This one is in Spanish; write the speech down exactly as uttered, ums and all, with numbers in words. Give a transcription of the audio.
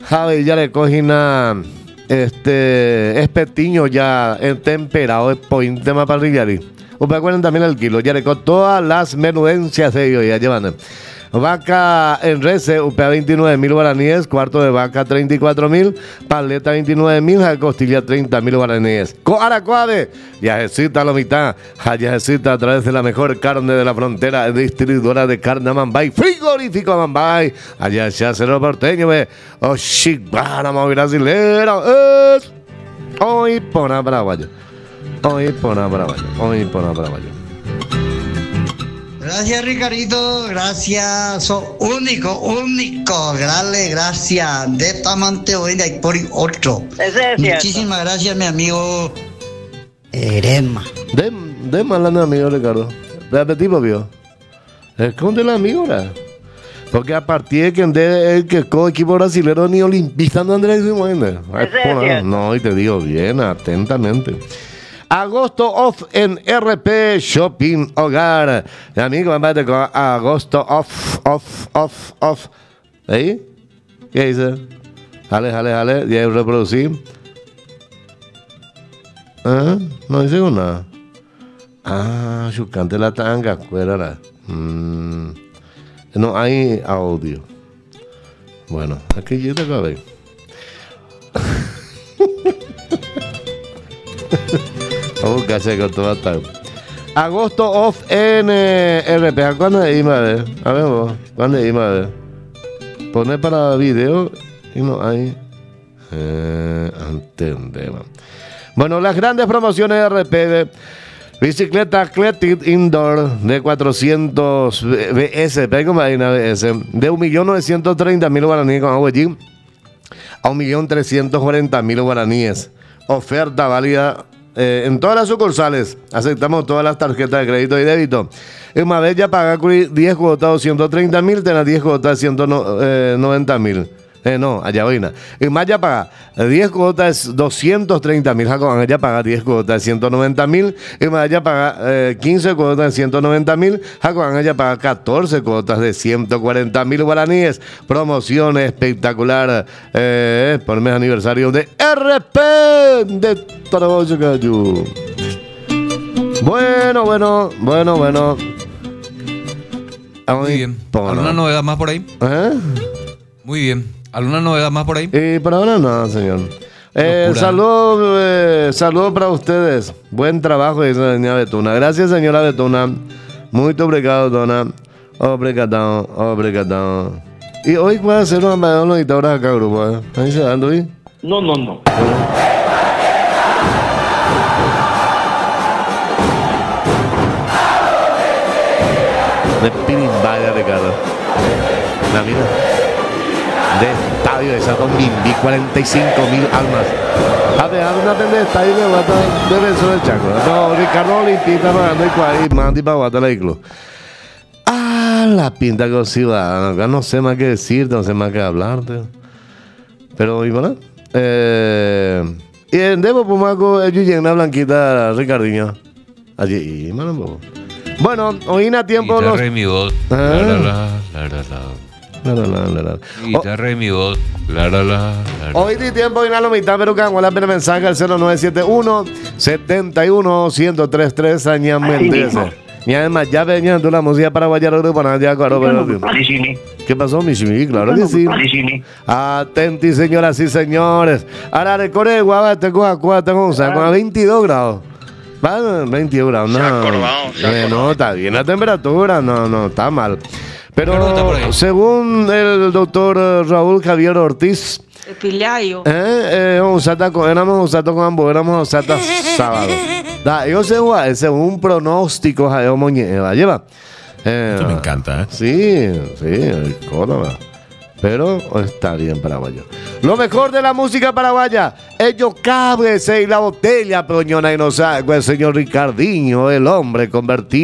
Javi, ya le cogina este espetiño ya temperado de point de maparrillari. Ustedes acuerdan también el kilo, ya le con todas las menudencias de ellos ya llevan. Vaca en rece, U P A veintinueve mil guaraníes, cuarto de vaca treinta y cuatro mil, paleta veintinueve mil, costilla treinta mil guaraníes. Coaracuade, yajecita a la mitad, yajecita a través de la mejor carne de la frontera, distribuidora de carne Amambay, frigorífico Amambay, allá ya cero porteño, ve, oh shit, para brasilero, es, hoy pona paraguayo, hoy pona paraguayo, hoy pona paraguayo. Gracias, Ricardito, gracias, sos único, único, dale gracias, de esta amante hoy de por otro. Muchísimas gracias, mi amigo Erema. De, de malando amigo, Ricardo. De apetito, vio. Esconde la amigo, ¿verdad? Porque a partir de que de el que con equipo brasileño ni olimpista no Andrés Simón. No, y te digo bien, atentamente. Agosto off en R P Shopping Hogar. Mi amigo, vamos con agosto off, off, off, off. ¿Ahí? ¿Qué dice? Jale, jale, jale. Ya reproducir. ¿Ah? No dice nada. Ah, chucante la tanga, cuérala. Mm. No hay audio. Bueno, aquí yo te acabé. Oh, casi con toda tarde. Agosto off en eh, R P. ¿Cuándo es I M A D? A ver vos, ¿cuándo es I M A D? Poner para video y no hay. Eh, entendemos. Bueno, las grandes promociones de R P de bicicleta Athletic Indoor de cuatrocientos B S, ¿cómo hay una B S? De un millón novecientos treinta mil guaraníes con agua allí a un millón trescientos cuarenta mil guaraníes. Oferta válida eh, en todas las sucursales. Aceptamos todas las tarjetas de crédito y débito. Una vez ya paga diez cuotas de doscientos treinta mil, tenés diez cuotas de ciento noventa mil. Eh, no, allá vaina. Y más ya paga diez cuotas de doscientos treinta mil. Jacobán ya paga diez cuotas de ciento noventa mil. Y más ya paga eh, quince cuotas de ciento noventa mil. Jacobán ya paga catorce cuotas de ciento cuarenta mil guaraníes. Promoción espectacular eh, por el mes aniversario de R P de Tarabocho Cayú. Bueno, bueno, bueno, bueno. Muy bien. ¿Alguna novedad más por ahí? ¿Eh? Muy bien. ¿Alguna novedad más por ahí? Y por ahora no, señor. Eh, saludos eh, saludo para ustedes. Buen trabajo, dice la señora Betuna. Gracias, señora Betuna. Muy obrigado, dona. Obrigado, obrigado. Y hoy puede hacer una mayor ahora acá, grupo. ¿Eh? ¿Ahí se dan, Luis? No, no, no. De Pirimbaya, Ricardo. La vida. De estadio de Santo Mimbi, cuarenta y cinco mil almas. A ver, una vez de estadio de Guata de Benzo del Chaco. No, Ricardo Olimpita pagando el cuadro y mandi para Guata la Iclo. Ah, la pinta con ciudadano. Acá no sé más qué decirte, no sé más qué hablarte. Pero, y bueno. Eh, y en Debo Pumaco, ellos llegan a Blanquita Ricardinho. Allí, y mano, bueno, hoy a tiempo. Guitarra los... y mi voz. Ah. La, la, la, la, la, la. La, la, la, la, la. Guitarra y mi voz. La, la, la, la, la. Hoy di tiempo y la mitad, pero que hago la pena mensaje al cero nueve siete uno, siete uno, uno cero tres tres añamente. Y además ya venía tú la música para guayar grupo ya claro, pero ¿qué pasó, Michimi? Claro que sí. Atenti, señoras y señores. Ahora recorre guava, tengo a cuatro, tengo a veintidós grados. veintidós grados, no. Se ha acordado, se ha acordado. No, está bien la temperatura, no, no, está mal. Pero según el doctor Raúl Javier Ortiz, Pilayo. eh, eh, éramos usados con ambos, éramos usados sábado. Da, yo sé, según un pronóstico, va lleva. Eh, Esto me encanta, ¿eh? Sí, sí, córdoba. Pero está bien paraguayo. Lo mejor de la música paraguaya, ellos cábrese y la botella, peñona y no sabe, el señor Ricardinho, el hombre convertido.